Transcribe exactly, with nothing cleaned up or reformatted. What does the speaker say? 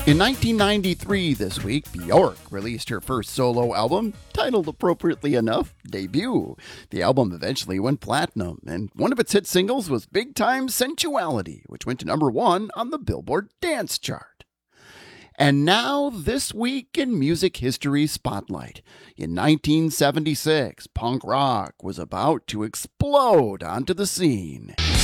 In nineteen ninety-three, this week, Bjork released her first solo album, titled appropriately enough, Debut. The album eventually went platinum, and one of its hit singles was Big Time Sensuality, which went to number one on the Billboard Dance Chart. And now, this week in Music History Spotlight. In nineteen seventy-six, punk rock was about to explode onto the scene.